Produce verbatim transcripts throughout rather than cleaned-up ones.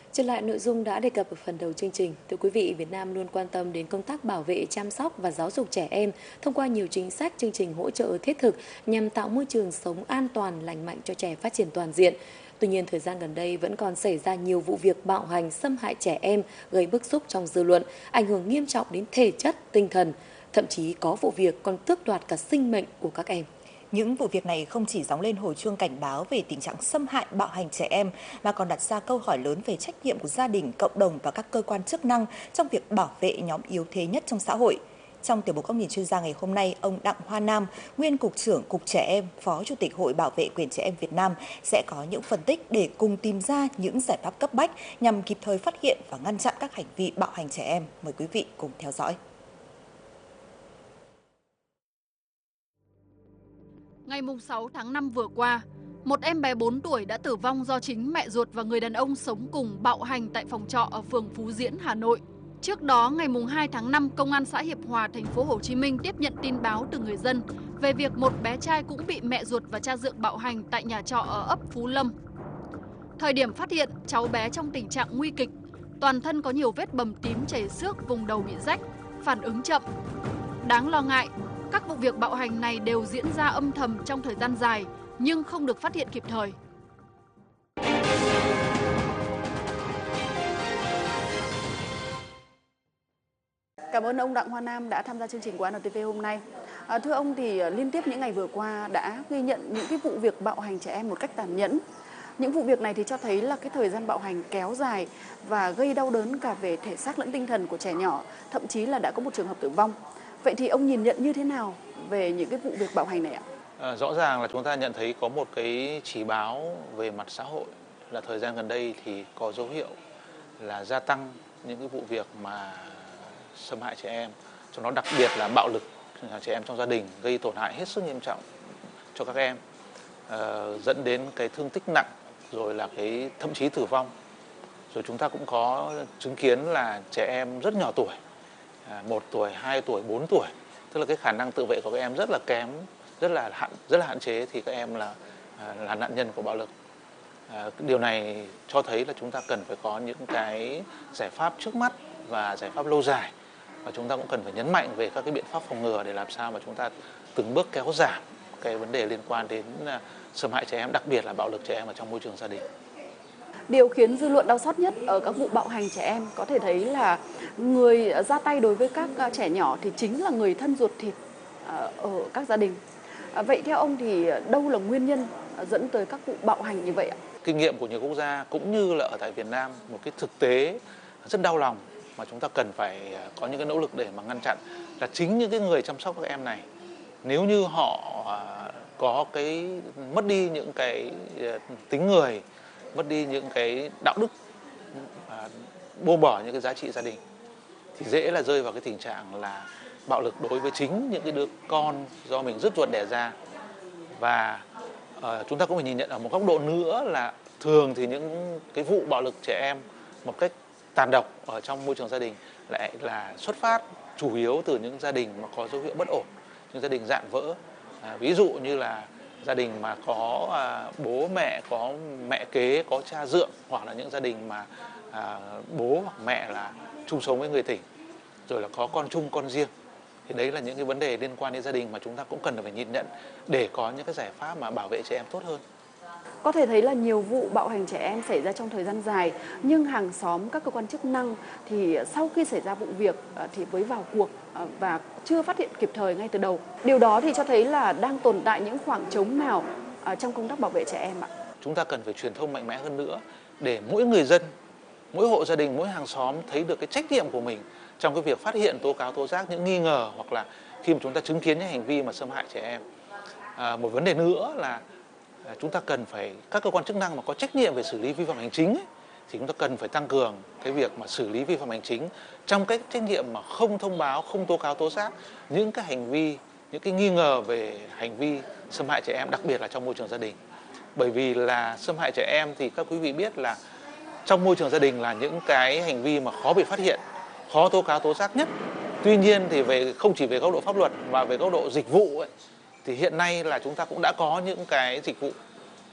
Trở lại nội dung đã đề cập ở phần đầu chương trình, thưa quý vị, Việt Nam luôn quan tâm đến công tác bảo vệ, chăm sóc và giáo dục trẻ em thông qua nhiều chính sách, chương trình hỗ trợ thiết thực nhằm tạo môi trường sống an toàn, lành mạnh cho trẻ phát triển toàn diện. Tuy nhiên, thời gian gần đây vẫn còn xảy ra nhiều vụ việc bạo hành, xâm hại trẻ em, gây bức xúc trong dư luận, ảnh hưởng nghiêm trọng đến thể chất, tinh thần, thậm chí có vụ việc còn tước đoạt cả sinh mệnh của các em. Những vụ việc này không chỉ gióng lên hồi chuông cảnh báo về tình trạng xâm hại bạo hành trẻ em, mà còn đặt ra câu hỏi lớn về trách nhiệm của gia đình, cộng đồng và các cơ quan chức năng trong việc bảo vệ nhóm yếu thế nhất trong xã hội. Trong tiểu mục Góc nhìn chuyên gia ngày hôm nay, ông Đặng Hoa Nam, nguyên Cục trưởng Cục Trẻ Em, Phó Chủ tịch Hội Bảo vệ quyền trẻ em Việt Nam sẽ có những phân tích để cùng tìm ra những giải pháp cấp bách nhằm kịp thời phát hiện và ngăn chặn các hành vi bạo hành trẻ em. Mời quý vị cùng theo dõi. Ngày sáu tháng năm vừa qua, một em bé bốn tuổi đã tử vong do chính mẹ ruột và người đàn ông sống cùng bạo hành tại phòng trọ ở phường Phú Diễn, Hà Nội. Trước đó, ngày hai tháng năm, Công an xã Hiệp Hòa, thành phố Hồ Chí Minh tiếp nhận tin báo từ người dân về việc một bé trai cũng bị mẹ ruột và cha dượng bạo hành tại nhà trọ ở ấp Phú Lâm. Thời điểm phát hiện, cháu bé trong tình trạng nguy kịch, toàn thân có nhiều vết bầm tím chảy xước, vùng đầu bị rách, phản ứng chậm. Đáng lo ngại, các vụ việc bạo hành này đều diễn ra âm thầm trong thời gian dài nhưng không được phát hiện kịp thời. Cảm ơn ông Đặng Hoa Nam đã tham gia chương trình của a en tê vê hôm nay. À, thưa ông, thì liên tiếp những ngày vừa qua đã ghi nhận những cái vụ việc bạo hành trẻ em một cách tàn nhẫn. Những vụ việc này thì cho thấy là cái thời gian bạo hành kéo dài và gây đau đớn cả về thể xác lẫn tinh thần của trẻ nhỏ, thậm chí là đã có một trường hợp tử vong. Vậy thì ông nhìn nhận như thế nào về những cái vụ việc bạo hành này ạ? À, rõ ràng là chúng ta nhận thấy có một cái chỉ báo về mặt xã hội là thời gian gần đây thì có dấu hiệu là gia tăng những cái vụ việc mà xâm hại trẻ em, trong đó đặc biệt là bạo lực trẻ em trong gia đình, gây tổn hại hết sức nghiêm trọng cho các em, à, dẫn đến cái thương tích nặng, rồi là cái thậm chí tử vong. Rồi chúng ta cũng có chứng kiến là trẻ em rất nhỏ tuổi, một tuổi, hai tuổi, bốn tuổi, tức là cái khả năng tự vệ của các em rất là kém, rất là hạn rất là hạn chế, thì các em là là nạn nhân của bạo lực. À, điều này cho thấy là chúng ta cần phải có những cái giải pháp trước mắt và giải pháp lâu dài, và chúng ta cũng cần phải nhấn mạnh về các cái biện pháp phòng ngừa để làm sao mà chúng ta từng bước kéo giảm cái vấn đề liên quan đến xâm hại trẻ em, đặc biệt là bạo lực trẻ em ở trong môi trường gia đình. Điều khiến dư luận đau xót nhất ở các vụ bạo hành trẻ em có thể thấy là người ra tay đối với các trẻ nhỏ thì chính là người thân ruột thịt ở các gia đình. Vậy theo ông thì đâu là nguyên nhân dẫn tới các vụ bạo hành như vậy ạ? Kinh nghiệm của nhiều quốc gia cũng như là ở tại Việt Nam, một cái thực tế rất đau lòng mà chúng ta cần phải có những cái nỗ lực để mà ngăn chặn là chính những cái người chăm sóc các em này, nếu như họ có cái mất đi những cái tính người, mất đi những cái đạo đức, buông bỏ những cái giá trị gia đình, thì dễ là rơi vào cái tình trạng là bạo lực đối với chính những cái đứa con do mình rứt ruột đẻ ra. Và uh, chúng ta cũng phải nhìn nhận ở một góc độ nữa là thường thì những cái vụ bạo lực trẻ em một cách tàn độc ở trong môi trường gia đình lại là xuất phát chủ yếu từ những gia đình mà có dấu hiệu bất ổn, những gia đình rạn vỡ. À, ví dụ như là gia đình mà có à, bố mẹ, có mẹ kế, có cha dượng, hoặc là những gia đình mà à, bố hoặc mẹ là chung sống với người tỉnh, rồi là có con chung con riêng. Thì đấy là những cái vấn đề liên quan đến gia đình mà chúng ta cũng cần phải nhìn nhận để có những cái giải pháp mà bảo vệ trẻ em tốt hơn. Có thể thấy là nhiều vụ bạo hành trẻ em xảy ra trong thời gian dài, nhưng hàng xóm, các cơ quan chức năng thì sau khi xảy ra vụ việc thì mới vào cuộc và chưa phát hiện kịp thời ngay từ đầu. Điều đó thì cho thấy là đang tồn tại những khoảng trống nào trong công tác bảo vệ trẻ em ạ? Chúng ta cần phải truyền thông mạnh mẽ hơn nữa để mỗi người dân, mỗi hộ gia đình, mỗi hàng xóm thấy được cái trách nhiệm của mình trong cái việc phát hiện, tố cáo, tố giác những nghi ngờ, hoặc là khi mà chúng ta chứng kiến những hành vi mà xâm hại trẻ em. À, một vấn đề nữa là chúng ta cần phải, các cơ quan chức năng mà có trách nhiệm về xử lý vi phạm hành chính ấy, thì chúng ta cần phải tăng cường cái việc mà xử lý vi phạm hành chính trong cái trách nhiệm mà không thông báo, không tố cáo tố giác những cái hành vi, những cái nghi ngờ về hành vi xâm hại trẻ em, đặc biệt là trong môi trường gia đình. Bởi vì là xâm hại trẻ em thì các quý vị biết là trong môi trường gia đình là những cái hành vi mà khó bị phát hiện, khó tố cáo tố giác nhất. Tuy nhiên thì về không chỉ về góc độ pháp luật mà về góc độ dịch vụ ấy, thì hiện nay là chúng ta cũng đã có những cái dịch vụ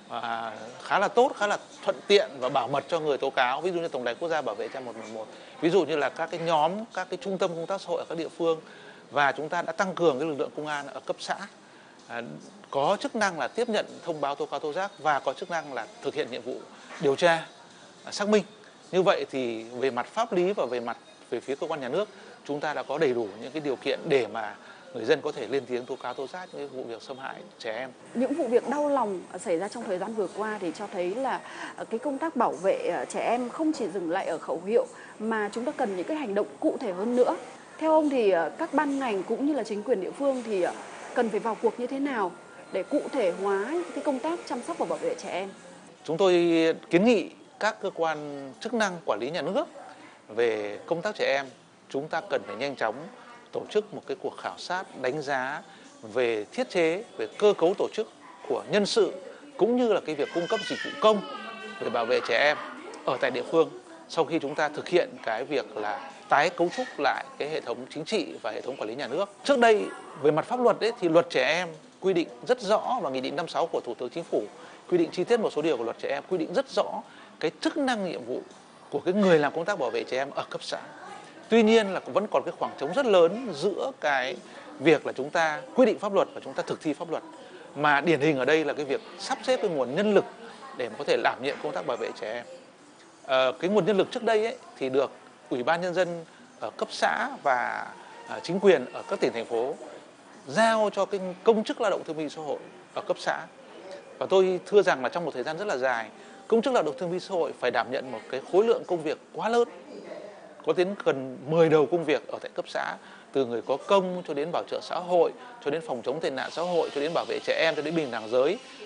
à, khá là tốt, khá là thuận tiện và bảo mật cho người tố cáo, ví dụ như Tổng đài Quốc gia Bảo vệ Trẻ Em một một một, ví dụ như là các cái nhóm, các cái trung tâm công tác xã hội ở các địa phương, và chúng ta đã tăng cường cái lực lượng công an ở cấp xã, à, có chức năng là tiếp nhận thông báo tố cáo tố giác và có chức năng là thực hiện nhiệm vụ điều tra, à, xác minh. Như vậy thì về mặt pháp lý và về mặt về phía cơ quan nhà nước, chúng ta đã có đầy đủ những cái điều kiện để mà người dân có thể lên tiếng tố cáo tố giác những vụ việc xâm hại trẻ em. Những vụ việc đau lòng xảy ra trong thời gian vừa qua thì cho thấy là cái công tác bảo vệ trẻ em không chỉ dừng lại ở khẩu hiệu mà chúng ta cần những cái hành động cụ thể hơn nữa. Theo ông thì các ban ngành cũng như là chính quyền địa phương thì cần phải vào cuộc như thế nào để cụ thể hóa cái công tác chăm sóc và bảo vệ trẻ em? Chúng tôi kiến nghị các cơ quan chức năng quản lý nhà nước về công tác trẻ em, chúng ta cần phải nhanh chóng tổ chức một cái cuộc khảo sát đánh giá về thiết chế, về cơ cấu tổ chức của nhân sự cũng như là cái việc cung cấp dịch vụ công về bảo vệ trẻ em ở tại địa phương sau khi chúng ta thực hiện cái việc là tái cấu trúc lại cái hệ thống chính trị và hệ thống quản lý nhà nước. Trước đây về mặt pháp luật ấy, thì luật trẻ em quy định rất rõ, và nghị định năm mươi sáu của Thủ tướng Chính phủ quy định chi tiết một số điều của luật trẻ em, quy định rất rõ cái chức năng nhiệm vụ của cái người làm công tác bảo vệ trẻ em ở cấp xã. Tuy nhiên là vẫn còn cái khoảng trống rất lớn giữa cái việc là chúng ta quy định pháp luật và chúng ta thực thi pháp luật. Mà điển hình ở đây là cái việc sắp xếp cái nguồn nhân lực để mà có thể đảm nhiệm công tác bảo vệ trẻ em. À, cái nguồn nhân lực trước đây ấy, thì được Ủy ban Nhân dân ở cấp xã và à, chính quyền ở các tỉnh thành phố giao cho cái công chức lao động thương binh xã hội ở cấp xã. Và tôi thưa rằng là trong một thời gian rất là dài, công chức lao động thương binh xã hội phải đảm nhận một cái khối lượng công việc quá lớn, có đến gần mười đầu công việc ở tại cấp xã, từ người có công cho đến bảo trợ xã hội, cho đến phòng chống tệ nạn xã hội, cho đến bảo vệ trẻ em, cho đến bình đẳng giới.